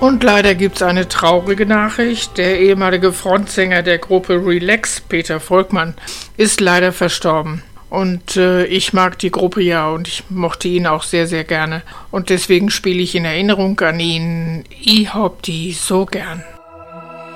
Und leider gibt's eine traurige Nachricht. Der ehemalige Frontsänger der Gruppe Relax, Peter Volkmann, ist leider verstorben. Und ich mag die Gruppe ja und ich mochte ihn auch sehr, sehr gerne. Und deswegen spiele ich in Erinnerung an ihn Ich hab die so gern.